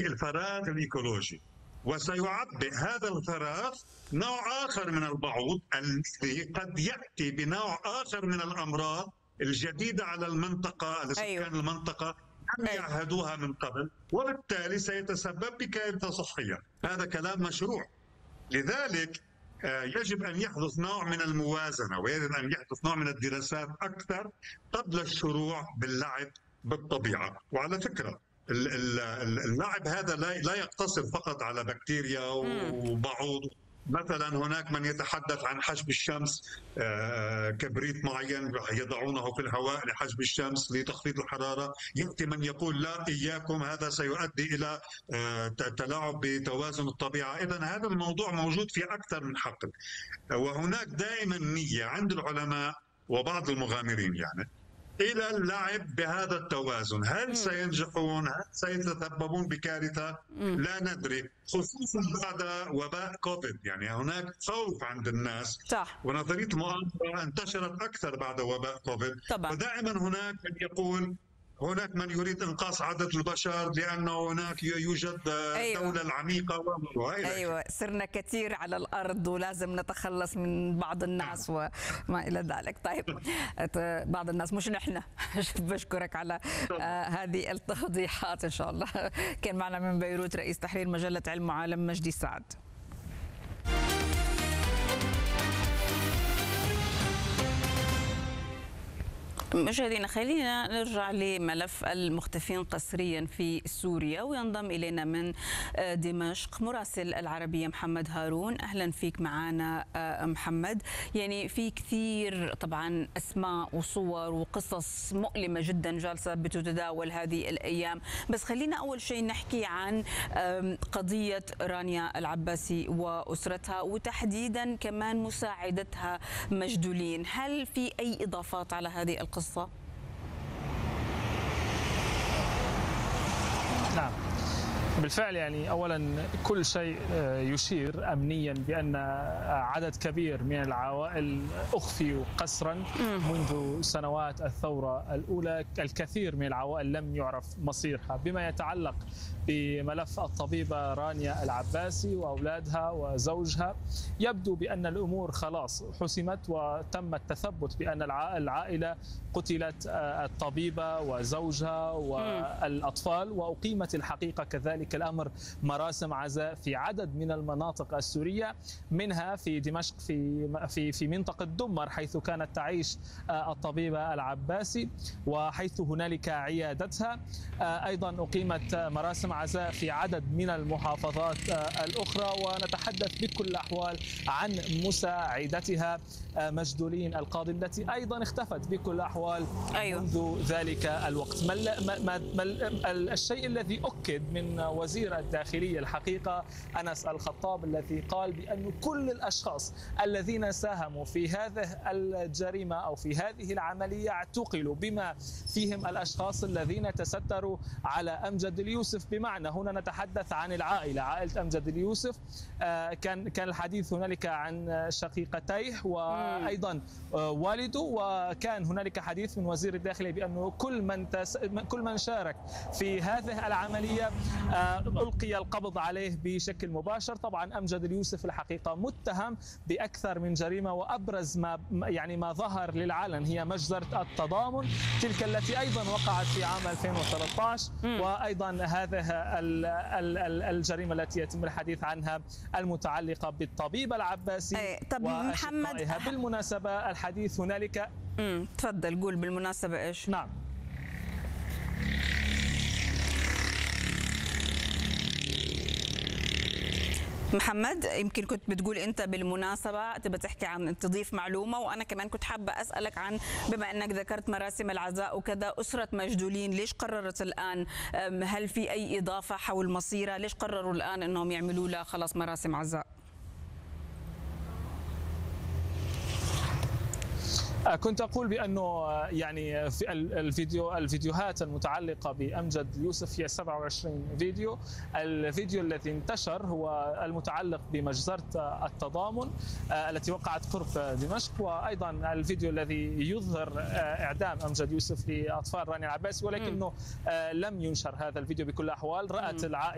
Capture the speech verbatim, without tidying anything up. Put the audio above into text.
الفراغ الإيكولوجي، وسيعبئ هذا الفراغ نوع آخر من البعوض الذي قد يأتي بنوع آخر من الأمراض الجديدة على المنطقة، على سكان أيوة. المنطقة لم يعهدوها من قبل، وبالتالي سيتسبب بكارثة صحية. هذا كلام مشروع. لذلك يجب أن يحدث نوع من الموازنة، ويجب أن يحدث نوع من الدراسات أكثر قبل الشروع باللعب بالطبيعة. وعلى فكرة اللعب هذا لا يقتصر فقط على بكتيريا وبعوض. مثلا هناك من يتحدث عن حجب الشمس، كبريت معين يضعونه في الهواء لحجب الشمس لتخفيض الحرارة. يأتي من يقول لا إياكم، هذا سيؤدي إلى تلاعب بتوازن الطبيعة. إذن هذا الموضوع موجود في أكثر من حقل، وهناك دائما نية عند العلماء وبعض المغامرين يعني إلى اللعب بهذا التوازن. هل سينجحون؟ هل سيتسببون بكارثة؟ لا ندري، خصوصا بعد وباء كوفيد. يعني هناك خوف عند الناس، صح. ونظرية المؤامرة انتشرت أكثر بعد وباء كوفيد. طبعا. ودائما هناك من يقول هناك من يريد إنقاص عدد البشر لأنه هناك يوجد أيوة. دولة العميقة وغيرها. أيوة، صرنا كثير على الأرض ولازم نتخلص من بعض الناس وما إلى ذلك. طيب بعض الناس مش نحن. بشكرك على آه هذه التوضيحات. إن شاء الله. كان معنا من بيروت رئيس تحرير مجلة علم وعالم مجدي سعد. مشاهدينا، خلينا نرجع لملف المختفين قسريا في سوريا، وينضم إلينا من دمشق مراسل العربية محمد هارون. أهلا فيك معنا محمد. يعني في كثير طبعا أسماء وصور وقصص مؤلمة جدا جالسة بتتداول هذه الأيام، بس خلينا أول شيء نحكي عن قضية رانيا العباسي وأسرتها، وتحديدا كمان مساعدتها مجدولين. هل في أي إضافات على هذه القصة؟ القصة؟ نعم بالفعل. يعني أولا كل شيء يشير أمنيا بأن عدد كبير من العوائل أخفيوا قسرا منذ سنوات الثورة الأولى. الكثير من العوائل لم يعرف مصيرها. بما يتعلق بملف الطبيبة رانيا العباسي وأولادها وزوجها، يبدو بأن الأمور خلاص حسمت وتم التثبت بأن العائلة قتلت، الطبيبة وزوجها والأطفال، وأقيمت الحقيقة كذلك الأمر مراسم عزاء في عدد من المناطق السورية، منها في دمشق في في في منطقة دمر حيث كانت تعيش الطبيبة العباسي وحيث هنالك عيادتها. أيضا أقيمت مراسم عزاء في عدد من المحافظات الأخرى، ونتحدث بكل الأحوال عن مساعدتها مجدولين القاضي التي أيضا اختفت بكل الأحوال أيوة. منذ ذلك الوقت. ما ما ما الشيء الذي أكد من وزير الداخلية الحقيقة أنس الخطاب، الذي قال بأن كل الأشخاص الذين ساهموا في هذه الجريمة أو في هذه العملية اعتقلوا، بما فيهم الأشخاص الذين تستروا على أمجد اليوسف. بمعنى هنا نتحدث عن العائلة، عائلة أمجد اليوسف. كان كان الحديث هنالك عن شقيقتيه وأيضا والده، وكان هنالك حديث من وزير الداخلية بأنه كل من تس... كل من شارك في هذه العملية ألقي القبض عليه بشكل مباشر. طبعا أمجد اليوسف الحقيقة متهم بأكثر من جريمة، وأبرز ما يعني ما ظهر للعلن هي مجزرة التضامن، تلك التي أيضا وقعت في عام ألفين وثلاثة عشر، وأيضا هذه الجريمة التي يتم الحديث عنها المتعلقة بالطبيبة العباسي. طب محمد، بالمناسبة الحديث هنالك امم تفضل قول بالمناسبة ايش؟ نعم محمد، يمكن كنت بتقول انت بالمناسبه تبى تحكي عن تضيف معلومه، وانا كمان كنت حابه اسالك عن، بما انك ذكرت مراسم العزاء وكذا، اسره مجدولين ليش قررت الان؟ هل في اي اضافه حول مصيرها؟ ليش قرروا الان انهم يعملوا لها خلاص مراسم عزاء؟ كنت أقول بأنه يعني في الفيديو الفيديوهات المتعلقة بأمجد يوسف هي سبعة وعشرين فيديو. الفيديو الذي انتشر هو المتعلق بمجزرة التضامن التي وقعت قرب دمشق، وأيضا الفيديو الذي يظهر إعدام أمجد يوسف لأطفال رانيا العباسي، ولكنه لم ينشر هذا الفيديو بكل الأحوال. رأت العائلة